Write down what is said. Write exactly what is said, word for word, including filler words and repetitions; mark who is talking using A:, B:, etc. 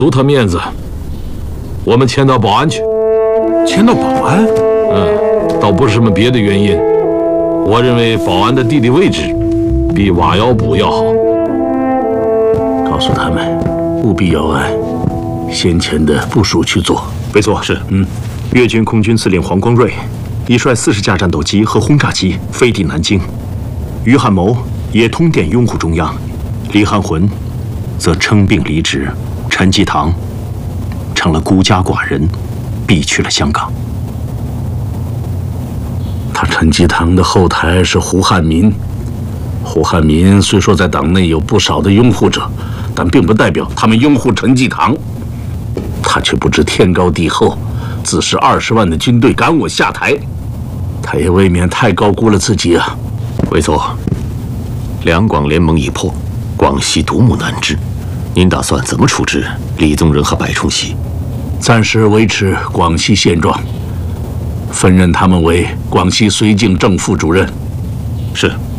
A: 足他面子，我们迁到保安去。
B: 迁到保安？
A: 嗯，倒不是什么别的原因。我认为保安的地理位置比瓦窑堡要好。
C: 告诉他们，务必要按先前的部署去做。
D: 没错，是。嗯，粤军空军司令黄光瑞已率四十架战斗机和轰炸机飞抵南京，于汉谋也通电拥护中央，李汉魂则称病离职，陈济棠成了孤家寡人，避去了香港。
C: 他陈济棠的后台是胡汉民，胡汉民虽说在党内有不少的拥护者，但并不代表他们拥护陈济棠。他却不知天高地厚，自是二十万的军队赶我下台，他也未免太高估了自己啊。
E: 没错，两广联盟已破，广西独木难支，您打算怎么处置李宗仁和白崇禧？
C: 暂时维持广西现状，分任他们为广西绥靖正副主任。
E: 是。